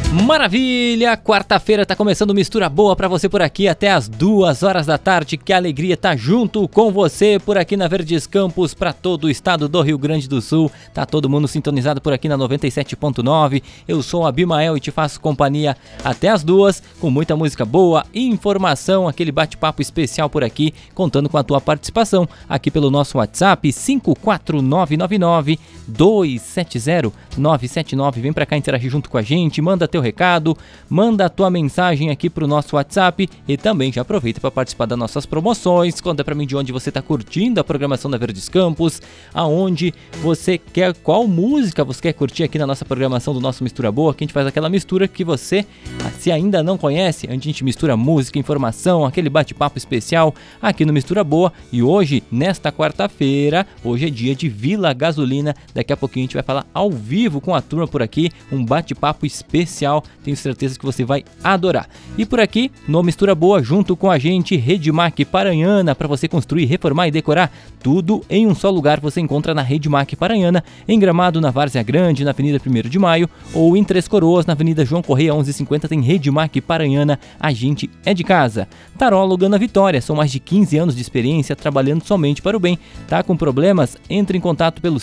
Maravilha! Quarta-feira tá começando Mistura Boa pra você por aqui até as 2 horas da tarde. Que alegria tá junto com você por aqui na Verdes Campos pra todo o estado do Rio Grande do Sul. Tá todo mundo sintonizado por aqui na 97.9. Eu sou o Abimael e te faço companhia até as 2 com muita música boa, informação, aquele bate-papo especial por aqui, contando com a tua participação aqui pelo nosso WhatsApp 54999 270 979. Vem pra cá interagir junto com a gente, manda teu recado, manda a tua mensagem aqui pro nosso WhatsApp e também já aproveita para participar das nossas promoções. Conta pra mim de onde você tá curtindo a programação da Verdes Campos, aonde você quer, qual música você quer curtir aqui na nossa programação do nosso Mistura Boa, que a gente faz aquela mistura que você, se ainda não conhece, a gente mistura música, informação, aquele bate-papo especial aqui no Mistura Boa. E hoje, nesta quarta-feira, hoje é dia de Vila Gasolina, daqui a pouquinho a gente vai falar ao vivo com a turma por aqui, um bate-papo especial, tenho certeza que você vai adorar. E por aqui, no Mistura Boa, junto com a gente, Redmac Paranhana, para você construir, reformar e decorar tudo em um só lugar. Você encontra na Redmac Paranhana, em Gramado, na Várzea Grande, na Avenida 1º de Maio, ou em Três Coroas, na Avenida João Correia 1150, tem Redmac Paranhana, a gente é de casa. Taróloga na Vitória, são mais de 15 anos de experiência trabalhando somente para o bem. Tá com problemas? Entre em contato pelo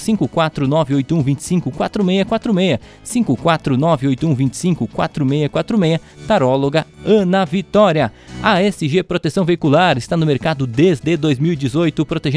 54981254646, 54981254646, Taróloga Ana Vitória. A SG Proteção Veicular está no mercado desde 2018, protegendo